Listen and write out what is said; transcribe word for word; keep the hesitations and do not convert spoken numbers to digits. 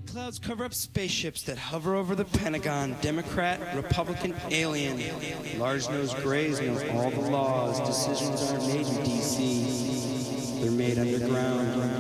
Clouds cover up spaceships that hover over the Pentagon. Democrat, Republican, alien. Large-nosed grays know all the laws. Decisions aren't made in D C. They're made underground.